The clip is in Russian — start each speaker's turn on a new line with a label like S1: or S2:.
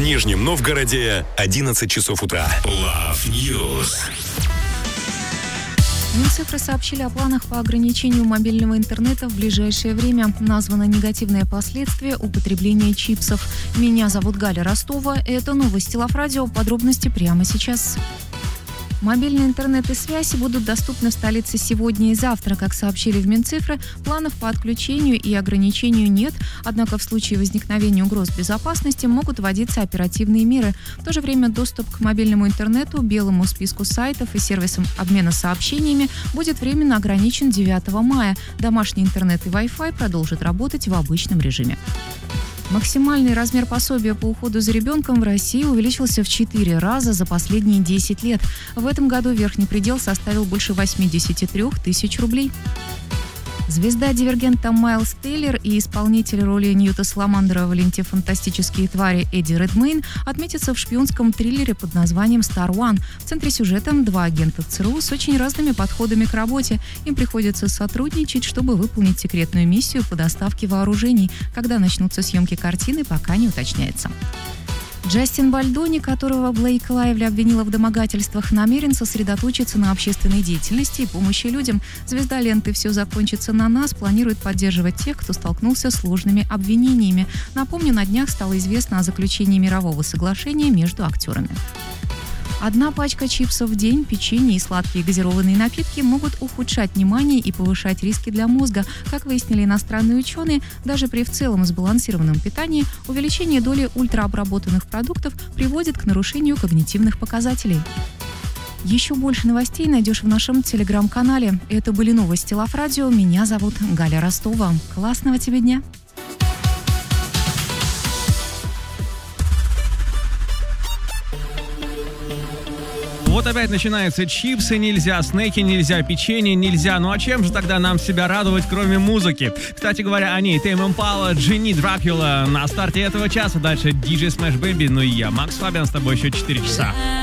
S1: Нижнем Новгороде 11 часов утра. Love News.
S2: Минцифры сообщили о планах по ограничению мобильного интернета в ближайшее время. Названо негативное последствие употребления чипсов. Меня зовут Галя Ростова. Это новости Love Radio. Подробности прямо сейчас. Мобильный интернет и связь будут доступны в столице сегодня и завтра. Как сообщили в Минцифры, планов по отключению и ограничению нет, однако в случае возникновения угроз безопасности могут вводиться оперативные меры. В то же время доступ к мобильному интернету, белому списку сайтов и сервисам обмена сообщениями будет временно ограничен 9 мая. Домашний интернет и Wi-Fi продолжат работать в обычном режиме. Максимальный размер пособия по уходу за ребенком в России увеличился в 4 раза за последние 10 лет. В этом году верхний предел составил больше 83 тысяч рублей. Звезда «Дивергента» Майлз Тейлор и исполнитель роли Ньюта Саламандера в ленте «Фантастические твари» Эдди Редмейн отметятся в шпионском триллере под названием «Star One». В центре сюжета 2 агента ЦРУ с очень разными подходами к работе. Им приходится сотрудничать, чтобы выполнить секретную миссию по доставке вооружений. Когда начнутся съемки картины, пока не уточняется. Джастин Бальдони, которого Блейк Лайвли обвинила в домогательствах, намерен сосредоточиться на общественной деятельности и помощи людям. Звезда ленты «Все закончится на нас» планирует поддерживать тех, кто столкнулся с сложными обвинениями. Напомню, на днях стало известно о заключении мирового соглашения между актерами. 1 пачка чипсов в день, печенье и сладкие газированные напитки могут ухудшать внимание и повышать риски для мозга. Как выяснили иностранные ученые, даже при в целом сбалансированном питании увеличение доли ультраобработанных продуктов приводит к нарушению когнитивных показателей. Еще больше новостей найдешь в нашем телеграм-канале. Это были новости Love Radio. Меня зовут Галя Ростова. Классного тебе дня!
S3: Вот опять начинаются чипсы, нельзя, снеки, нельзя, печенье, нельзя. Ну а чем же тогда нам себя радовать, кроме музыки? Кстати говоря, они, Tame Impala, Джинни, Дракула на старте этого часа. Дальше DJ Smash Baby, ну и я, Макс Фабиан, с тобой еще 4 часа.